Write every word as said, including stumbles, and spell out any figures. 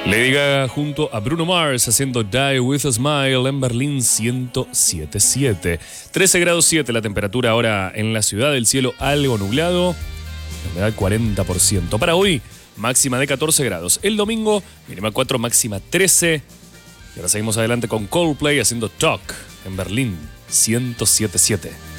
Lady Gaga junto a Bruno Mars haciendo Die With A Smile en Berlín ciento siete punto siete. trece grados siete la temperatura ahora en la ciudad, el cielo algo nublado, la humedad cuarenta por ciento. Para hoy, máxima de catorce grados. El domingo, mínima cuatro, máxima trece. Y ahora seguimos adelante con Coldplay haciendo Talk en Berlín ciento siete punto siete.